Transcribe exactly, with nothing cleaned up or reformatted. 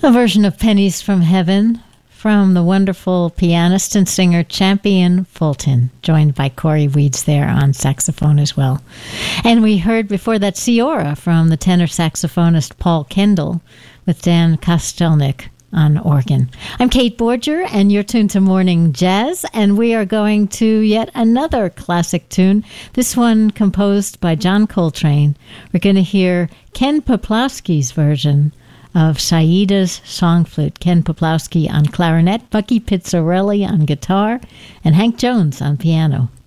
A version of Pennies from Heaven from the wonderful pianist and singer Champion Fulton, joined by Corey Weeds there on saxophone as well. And we heard before that Ciora from the tenor saxophonist Paul Kendall with Dan Kostelnik on organ. I'm Kate Borger, and you're tuned to Morning Jazz, and we are going to yet another classic tune, this one composed by John Coltrane. We're going to hear Ken Peplowski's version of Saida's Song Flute. Ken Peplowski on clarinet, Bucky Pizzarelli on guitar, and Hank Jones on piano.